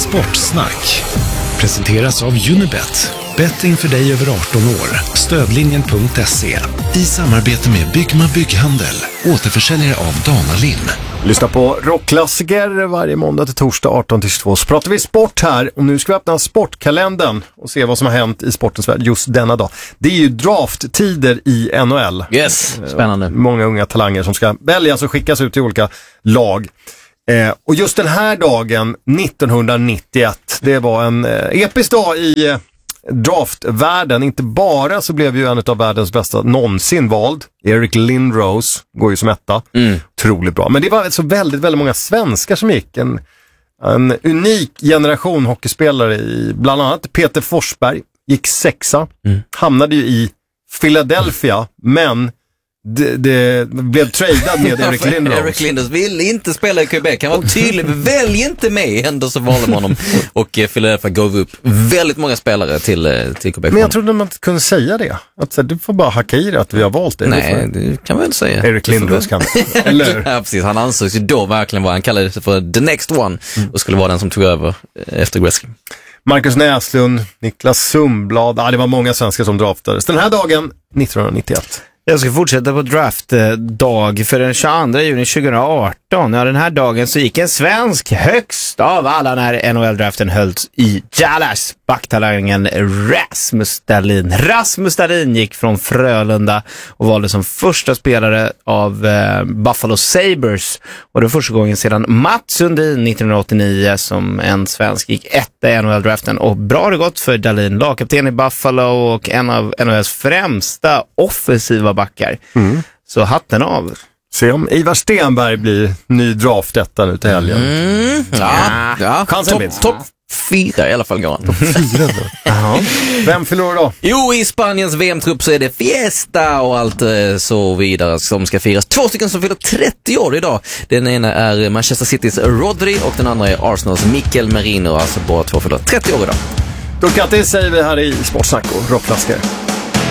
Sportsnack presenteras av Unibet. Betting för dig över 18 år. Stödlinjen.se. I samarbete med Byggma Bygghandel. Återförsäljare av Danalin. Lyssna på rockklassiker varje måndag till torsdag 18-22. Så pratar vi sport här. Och nu ska vi öppna sportkalendern och se vad som har hänt i sportens värld just denna dag. Det är ju drafttider i NHL. Yes, spännande. Många unga talanger som ska väljas och skickas ut till olika lag. Och just den här dagen, 1991, det var en episk dag i draftvärlden. Inte bara så blev ju en av världens bästa någonsin vald. Eric Lindros går ju som etta. Otroligt bra. Men det var så väldigt, väldigt många svenskar som gick. En unik generation hockeyspelare i bland annat Peter Forsberg gick sexa. Hamnade ju i Philadelphia, men det blev tradad med Eric Lindros. Eric Lindros vill inte spela i Quebec. Han var tydlig, välj inte mig. Ändå så valde man honom. Och Philadelphia gav upp väldigt många spelare till Quebec. Men jag trodde man inte kunde säga det. Att du får bara hacka i det att vi har valt det. Nej, det kan man väl säga. Eric Lindros kan. Eller? Ja, precis. Han ansågs ju då verkligen vara, han kallade sig för the next one. Och skulle vara den som tog över efter Gretzky. Marcus Näslund, Niklas Sundblad. Det var många svenskar som draftades. Den här dagen, 1991. Jag ska fortsätta på draftdag för den 22 juni 2018. Ja, den här dagen så gick en svensk högst av alla när NHL-draften hölls i Dallas. Backtalangen Rasmus Dahlin. Rasmus Dahlin gick från Frölunda och valde som första spelare av Buffalo Sabres. Och det var första gången sedan Mats Sundin 1989 som en svensk gick etta i NHL-draften. Och bra har det gått för Dahlin, lagkapten i Buffalo och en av NHLs främsta offensiva backar. Så hatten av. Se om Ivar Stenberg blir ny draftetta nu till helgen. Ja. Chansen finns. Topp 4 i alla fall går han. 4 då. Vem fyller år då? Jo, i Spaniens VM-trupp så är det fiesta och allt så vidare som ska firas. 2 stycken som fyller 30 år idag. Den ena är Manchester Citys Rodri och den andra är Arsenals Mikel Merino. Alltså båda två fyller 30 år idag. Då grattis säger vi här i Sportsnack och rockklassiker.